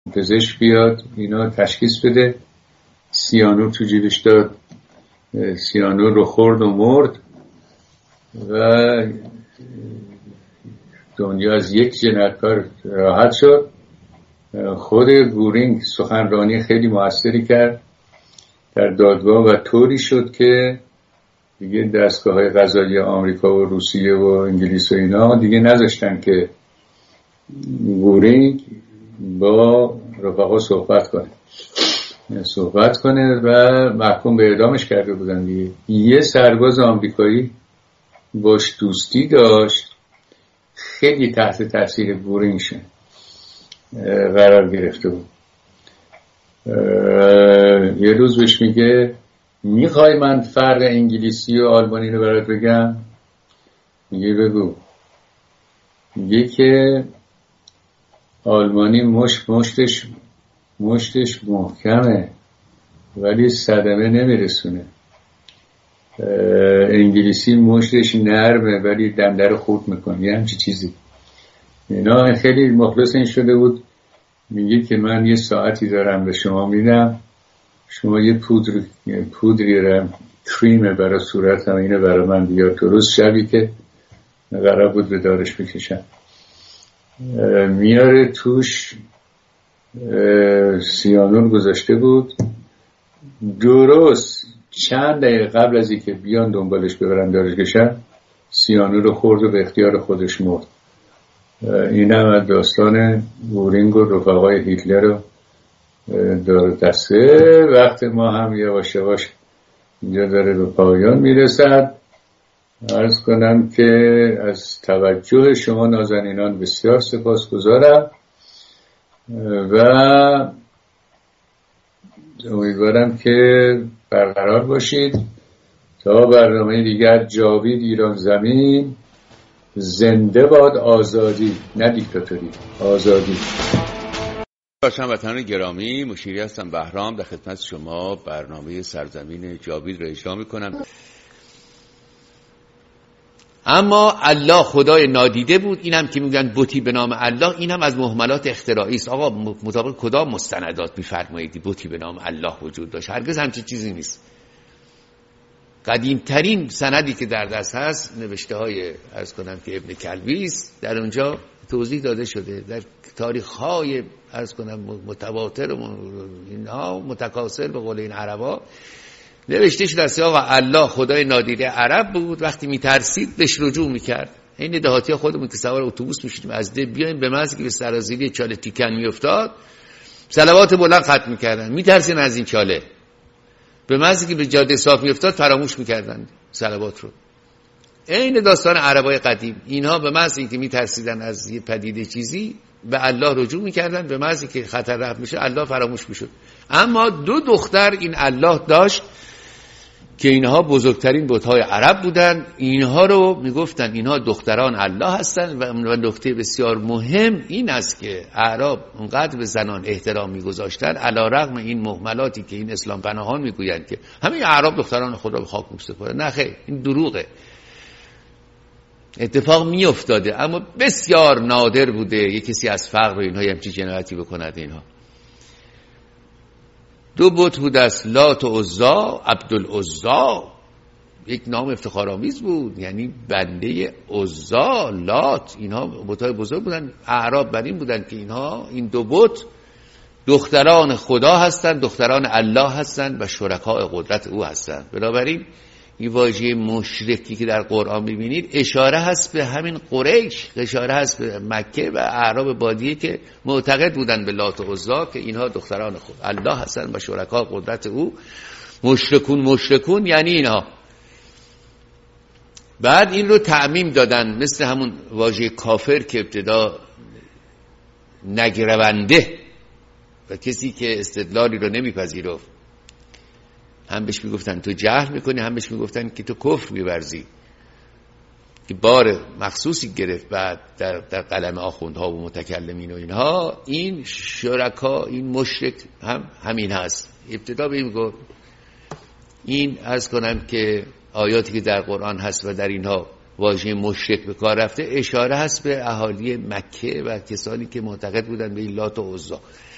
پزشک بیاد اینا تشخیص بده. سیانور تو جیبش داد، سیانور رو خورد و مرد و دنیا از یک جنایتکار راحت شد. خود گورینگ سخنرانی خیلی موثری کرد در دادگاه و طوری شد که دیگه دستگاه‌های قضایی آمریکا و روسیه و انگلیس و اینا دیگه نذاشتن که گورینگ با رفقا صحبت کنه و محکوم به اعدامش کرده بودن دیگه. یه سرباز آمریکایی باش دوستی داشت، خیلی تحت تاثیر گورینگ قرار گرفته بود. یه روز بهش میگه میخوای من فرق انگلیسی و آلمانی رو برات بگم؟ میگه بگو. میگه که آلمانی مشتش محکمه ولی صدمه نمیرسونه، انگلیسی مشتش نرمه ولی دنده رو خورد میکنه، یه همچی چیزی. اینا خیلی مخلص این شده بود. میگه که من یه ساعتی دارم به شما میدم، شما یه پودری رو کریمه برای صورتم اینه برای من بیار تو روز شبی که قرار بود به دارش بکشم. میاره توش سیانور گذاشته بود. درست چند دقیقه قبل از اینکه بیان دنبالش ببرن دارش کشن، سیانور رو خورد و به اختیار خودش مرد. این هم از داستان گورینگ و رفقای هیتلر رو داره دسته. وقت ما هم یواش یواش اینجا داره به پایان میرسد. عرض کنم که از توجه شما نازنینان بسیار سپاسگزارم و امیدوارم که برقرار باشید تا برنامه دیگر. جاوید ایران زمین. زنده باد آزادی، نه دیکتاتوری، آزادی. هموطنان گرامی، مشیری هستم بهرام، در خدمت شما برنامه سرزمین جاوید را اجرا میکنم. اما الله خدای نادیده بود، این هم که میگن بتی به نام الله، این هم از مهملات اختراعی است. آقا مطابق کدام مستندات میفرمایید بتی به نام الله وجود داشت؟ هرگز همچین چیزی نیست. قدیمترین سندی که در دست هست نوشته های عرض کنم که ابن کلبی است، در اونجا توضیح داده شده در تاریخ های عرض کنم متواتر و اینها متکاسل به قول این عربا نوشته شده است آقا الله خدای نادیده عرب بود، وقتی میترسید بهش رجوع میکرد. این دهاتی ها خودمون که سوار اتوبوس میشدیم از ده بیایم به محض که به سرازیری چاله تیکن میافتاد صلوات بلند ختم میکردن، میترسین از این چاله. به محض که به جاده صاف میافتاد فراموش میکردن صلوات رو. این داستان عربای قدیم، اینها به محض اینکه میترسیدن از یه پدیده چیزی به الله رجوع میکردن، به محض که خطر رفت میشه الله فراموش میشد. اما دو دختر این الله داشت که اینها بزرگترین بت‌های عرب بودن، اینها رو میگفتن اینها دختران الله هستن. و نکته بسیار مهم این است که اعراب اونقدر به زنان احترام میگذاشتن علی رغم این مهملاتی که این اسلام پناهان میگویند که همه اعراب دختران خدا به خاک میسپارن. نه خیر، این دروغه. اتفاق میافتاده اما بسیار نادر بوده یک کسی از فقر و اینها همچین جنایتی بکند. اینها دو بت بود است، لات و عزا. عبدالعزا یک نام افتخارآمیز بود، یعنی بنده عزا. لات اینها بت‌های بزرگ بودن. اعراب بر این بودن که اینها این دو بت دختران خدا هستند، دختران الله هستند و شرکای قدرت او هستند. بنابراین این واژه مشرکی که در قرآن می‌بینید اشاره هست به همین قریش، اشاره هست به مکه و اعراب بادیه که معتقد بودن به لات و عزا که اینها دختران خود الله هستند و شرکای قدرت او. مشرکون یعنی اینها. بعد این رو تعمیم دادن، مثل همون واژه کافر که ابتدا نگرونده و کسی که استدلالی رو نمیپذیرفت، هم بهش میگفتن تو جهل میکنی، هم بهش میگفتن که تو کفر میورزی، که بار مخصوصی گرفت بعد در قلم آخوندها و متکلمین و اینها. این شرکا، این مشرک همین هست. ابتدا به این گفت این از کنم که آیاتی که در قرآن هست و در اینها واژه مشرک به کار رفته اشاره هست به اهالی مکه و کسانی که معتقد بودن به این لات و عزا.